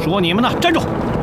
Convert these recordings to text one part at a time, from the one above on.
说你们呢，站住！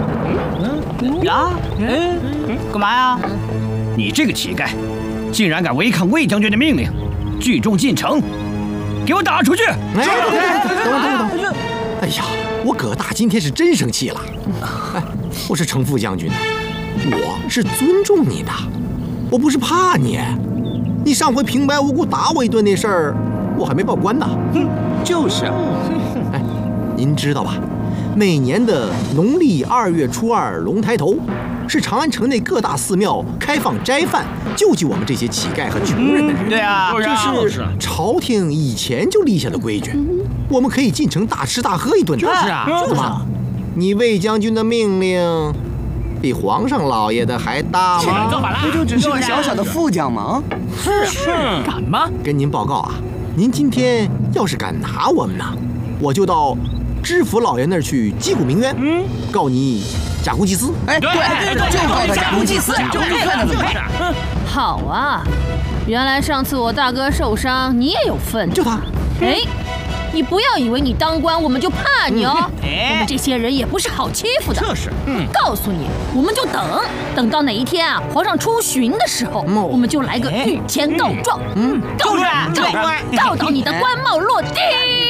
干嘛呀？ 你这个乞丐，竟然敢违抗魏将军的命令，聚众进城，给我打出去！ 等会。哎呀，我葛大今天是真生气了。哎，我是程副将军，我是尊重你的，我不是怕你。你上回平白无故打我一顿那事儿，我还没报官呢。 就是。 哎，您知道吧？每年的农历2月初2龙抬头，是长安城内各大寺庙开放斋饭，救济我们这些乞丐和穷人的日子。 对啊， 这是朝廷以前就立下的规矩，我们可以进城大吃大喝一顿的。 就是啊， 怎么？你魏将军的命令比皇上老爷的还大吗？ 不就只是个小小的副将吗？ 是，敢吗？ 跟您报告啊，您今天要是敢拿我们呢，我就到知府老爷那儿去击鼓鸣冤，告你假公济私。 哎，对，就告他假公济私，就你看他怎么办？ 好啊，原来上次我大哥受伤，你也有份。 就他。 哎，你不要以为你当官我们就怕你哦，我们这些人也不是好欺负的。 这是， 告诉你，我们就等到哪一天啊，皇上出巡的时候，我们就来个御前告状，告到你的官帽落地。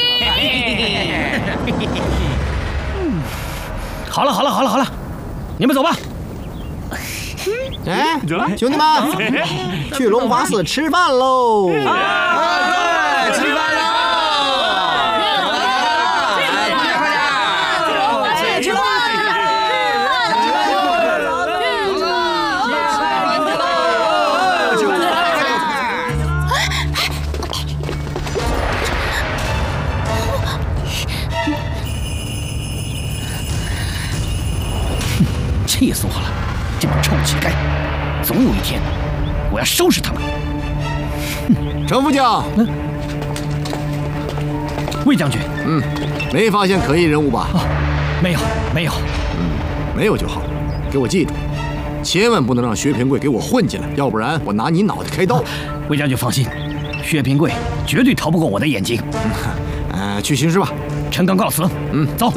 好了，你们走吧。 哎，兄弟们，去龙华寺吃饭喽！ 吃饭喽！ 气死我了！这帮臭乞丐，总有一天我要收拾他们。 程副将， 魏将军， 没发现可疑人物吧？ 没有。 没有就好。给我记住，千万不能让薛平贵给我混进来，要不然我拿你脑袋开刀。 魏将军放心，薛平贵绝对逃不过我的眼睛。 去行事吧。 陈刚告辞。走。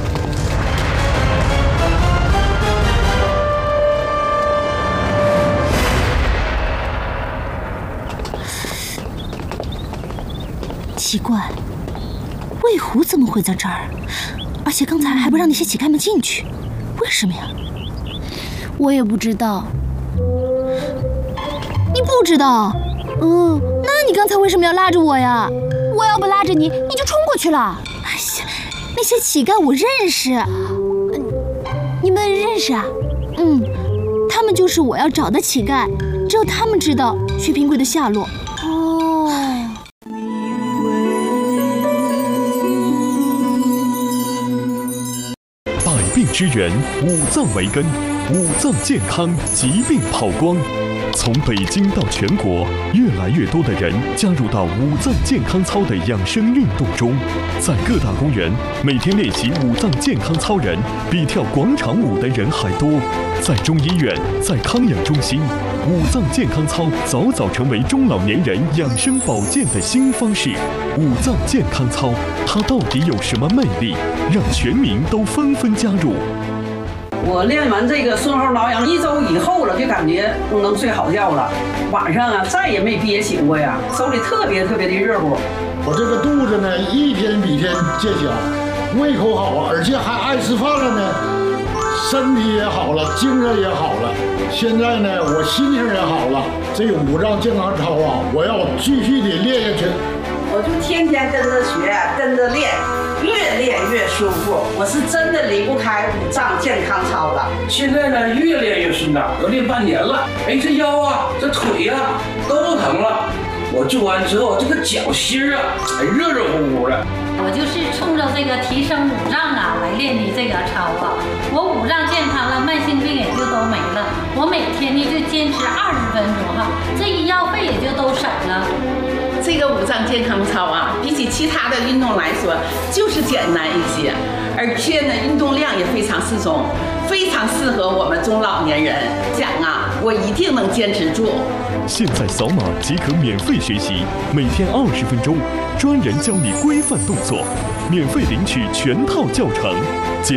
奇怪，魏虎怎么会在这儿？而且刚才还不让那些乞丐们进去，为什么呀？我也不知道。你不知道？那你刚才为什么要拉着我呀？我要不拉着你，你就冲过去了。哎呀，那些乞丐我认识。你们认识啊？他们就是我要找的乞丐，只有他们知道薛平贵的下落。 病之源，五脏为根，五脏健康，疾病跑光。从北京到全国，越来越多的人加入到五脏健康操的养生运动中，在各大公园，每天练习五脏健康操人比跳广场舞的人还多。在中医院，在康养中心，五脏健康操早早成为中老年人养生保健的新方式。五脏健康操，它到底有什么魅力，让全民都纷纷加入？ 我练完这个顺后挠痒1周以后了，就感觉能睡好觉了。晚上啊，再也没憋醒过呀，手里特别的热乎。 我这个肚子呢，一天比一天见小，胃口好啊，而且还爱吃饭了呢，身体也好了，精神也好了。现在呢，我心情也好了。这个五脏健康操啊，我要继续的练下去。 我就天天跟着学，跟着练。越练越舒服，我是真的离不开五脏健康操了。 现在呢，越练越顺当，都练半年了。哎，这腰啊，这腿啊，都不疼了。我做完之后，这个脚心啊，还热乎乎的。 我就是冲着这个提升五脏啊来练的这个操啊。我五脏健康了，慢性病也就都没了。我每天呢就坚持20分钟哈，这医药费也就都省了。 这个五脏健康操啊，比起其他的运动来说，就是简单一些，而且呢，运动量也非常适中，非常适合我们中老年人。想啊，我一定能坚持住。 现在扫码即可免费学习，每天20分钟，专人教你规范动作，免费领取全套教程。